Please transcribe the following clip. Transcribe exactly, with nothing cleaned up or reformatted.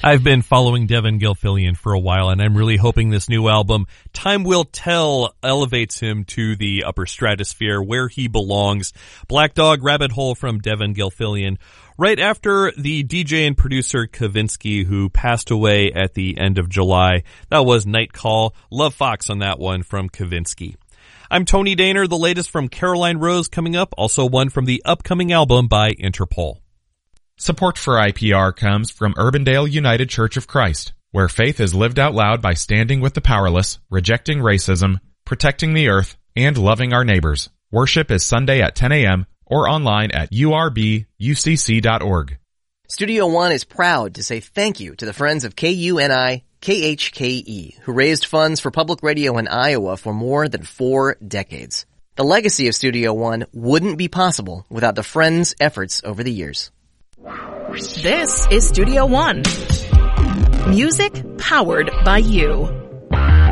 I've been following Devin Gilfillian for a while, and I'm really hoping this new album, Time Will Tell, elevates him to the upper stratosphere where he belongs. Black Dog Rabbit Hole from Devin Gilfillian. Right after the D J and producer Kavinsky, who passed away at the end of July. That was Night Call. Love Fox on that one from Kavinsky. I'm Tony Daner. The latest from Caroline Rose coming up. Also one from the upcoming album by Interpol. Support for I P R comes from Urbandale United Church of Christ, where faith is lived out loud by standing with the powerless, rejecting racism, protecting the earth, and loving our neighbors. Worship is Sunday at ten a.m. or online at u r b u c c dot org. Studio One is proud to say thank you to the friends of K U N I K H K E, who raised funds for public radio in Iowa for more than four decades. The legacy of Studio One wouldn't be possible without the friends' efforts over the years. This is Studio One. Music powered by you.